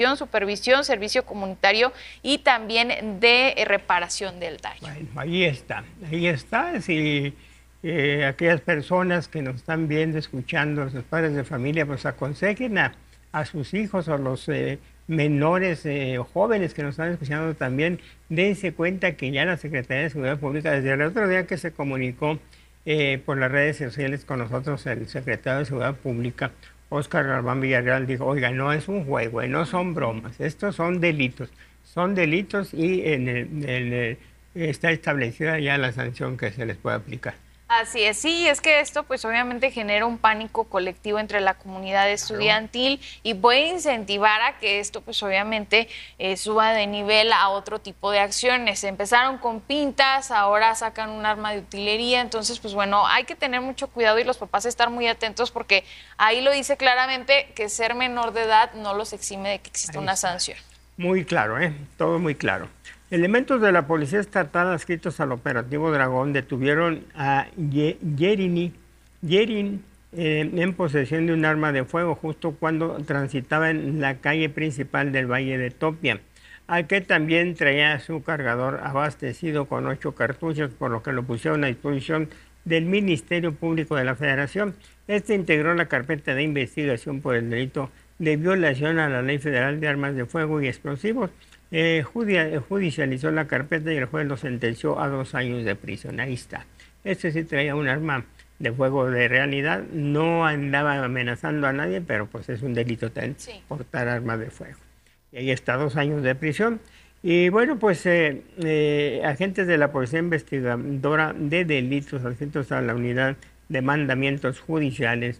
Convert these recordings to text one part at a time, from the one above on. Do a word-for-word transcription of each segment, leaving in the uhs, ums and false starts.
supervisión, servicio comunitario y también de reparación del daño. Bueno, ahí está, ahí está. Si eh, aquellas personas que nos están viendo, escuchando, los padres de familia, pues aconsejen a, a sus hijos o los eh, menores eh, o jóvenes que nos están escuchando también, dense cuenta que ya la Secretaría de Seguridad Pública, desde el otro día que se comunicó eh, por las redes sociales con nosotros, el secretario de Seguridad Pública, Óscar Galván Villarreal, dijo, oiga, no es un juego, no son bromas, estos son delitos, son delitos y en el, en el, está establecida ya la sanción que se les puede aplicar. Así es, sí, es que esto pues obviamente genera un pánico colectivo entre la comunidad estudiantil y puede incentivar a que esto pues obviamente eh, suba de nivel a otro tipo de acciones. Empezaron con pintas, ahora sacan un arma de utilería, entonces pues bueno, hay que tener mucho cuidado y los papás estar muy atentos porque ahí lo dice claramente que ser menor de edad no los exime de que exista una sanción. Muy claro, ¿eh? Todo muy claro. Elementos de la Policía Estatal adscritos al operativo Dragón detuvieron a Yerini, Yerin eh, en posesión de un arma de fuego justo cuando transitaba en la calle principal del Valle de Topia, al que también traía su cargador abastecido con ocho cartuchos, por lo que lo pusieron a disposición del Ministerio Público de la Federación. Este integró la carpeta de investigación por el delito de violación a la Ley Federal de Armas de Fuego y Explosivos. Eh, judicializó la carpeta y el juez lo sentenció a dos años de prisión. Ahí está. Este sí traía un arma de fuego de realidad, no andaba amenazando a nadie, pero pues es un delito también sí. portar armas de fuego. Y ahí está, dos años de prisión. Y bueno, pues eh, eh, agentes de la Policía Investigadora de Delitos adscritos a la Unidad de Mandamientos Judiciales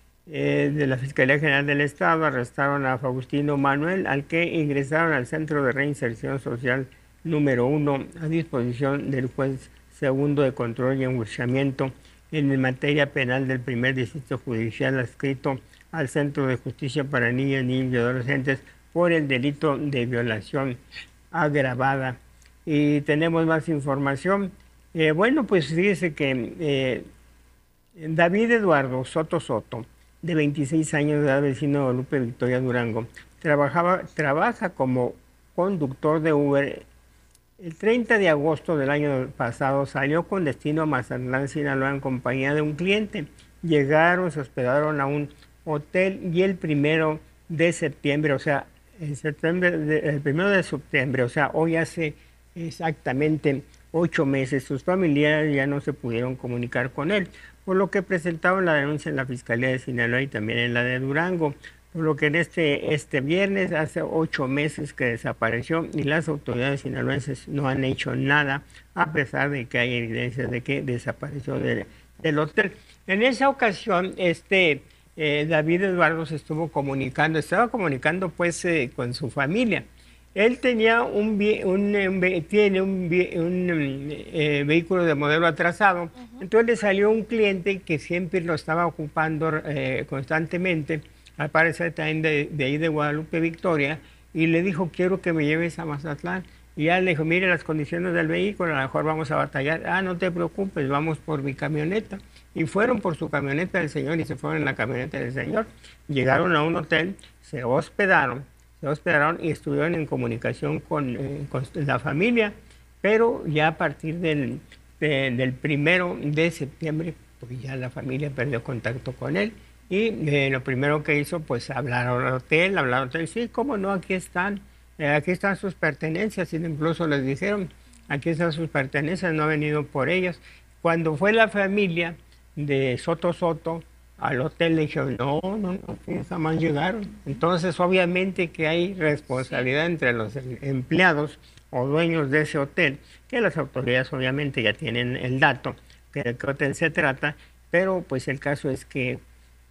Eh, de la Fiscalía General del Estado arrestaron a Faustino Manuel, al que ingresaron al Centro de Reinserción Social número uno a disposición del juez segundo de control y enjuiciamiento en materia penal del primer distrito judicial adscrito al Centro de Justicia para Niñas, Niños y Adolescentes por el delito de violación agravada. Y tenemos más información. Eh, bueno, pues fíjese que eh, David Eduardo Soto Soto, de veintiséis años de edad, vecino de Guadalupe Victoria Durango, trabajaba, trabaja como conductor de Uber. El treinta de agosto del año pasado salió con destino a Mazatlán, Sinaloa, en compañía de un cliente. Llegaron, se hospedaron a un hotel y el primero de septiembre, o sea, en septiembre, el primero de septiembre, o sea, hoy hace exactamente ocho meses, sus familiares ya no se pudieron comunicar con él, por lo que presentaron la denuncia en la Fiscalía de Sinaloa y también en la de Durango, por lo que en este, este viernes, hace ocho meses que desapareció y las autoridades sinaloenses no han hecho nada, a pesar de que hay evidencias de que desapareció de, del hotel. En esa ocasión, este eh, David Eduardo se estuvo comunicando, estaba comunicando pues eh, con su familia. Él tenía un, un, un tiene un, un eh, vehículo de modelo atrasado, uh-huh. Entonces le salió un cliente que siempre lo estaba ocupando eh, constantemente, al parecer también de, de ahí de Guadalupe Victoria, y le dijo, quiero que me lleves a Mazatlán. Y ya le dijo, mire las condiciones del vehículo, a lo mejor vamos a batallar. Ah, no te preocupes, vamos por mi camioneta. Y fueron por su camioneta del señor y se fueron en la camioneta del señor. Llegaron a un hotel, se hospedaron. Se hospedaron y estuvieron en comunicación con, eh, con la familia, pero ya a partir del, de, del primero de septiembre, pues ya la familia perdió contacto con él y eh, lo primero que hizo, pues hablaron al hotel, hablaron al hotel, sí, cómo no, aquí están, eh, aquí están sus pertenencias, y incluso les dijeron, aquí están sus pertenencias, no ha venido por ellas. Cuando fue la familia de Soto Soto al hotel, le dijeron, no, no, no, jamás llegaron. Entonces, obviamente que hay responsabilidad entre los empleados o dueños de ese hotel, que las autoridades obviamente ya tienen el dato de qué hotel se trata, pero pues el caso es que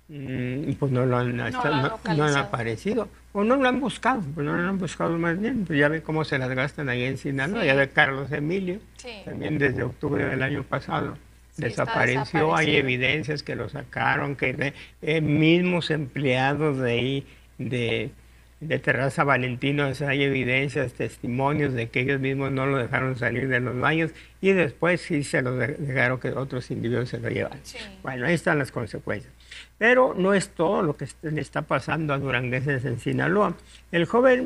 mmm, pues no lo han, no, hasta, no, no han aparecido, o no lo han buscado, pues no lo han buscado más bien, pues ya ve cómo se las gastan ahí en Sinaloa, sí. Ya ve Carlos Emilio, sí. También desde octubre del año pasado. Sí, desapareció, hay evidencias que lo sacaron, que eh, mismos empleados de ahí, de, de Terraza Valentino, o sea, hay evidencias, testimonios de que ellos mismos no lo dejaron salir de los baños y después sí se lo dejaron que otros individuos se lo llevan. Sí. Bueno, ahí están las consecuencias. Pero no es todo lo que le está pasando a durangueses en Sinaloa. El joven